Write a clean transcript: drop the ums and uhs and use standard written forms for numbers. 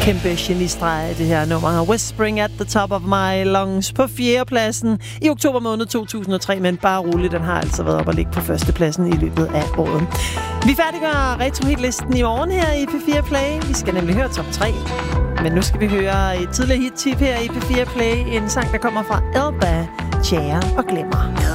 kæmpe genistreg, det her nummer. Whispering at the top of my lungs på 4. pladsen i oktober måned 2003, men bare roligt, den har altså været op og ligge på 1. pladsen i løbet af året. Vi færdiggør retro-hitlisten i morgen her i P4 Play. Vi skal nemlig høre top 3. Men nu skal vi høre et tidligere hit-tip her i P4 Play. En sang, der kommer fra Elba, Tjære og Glemmer.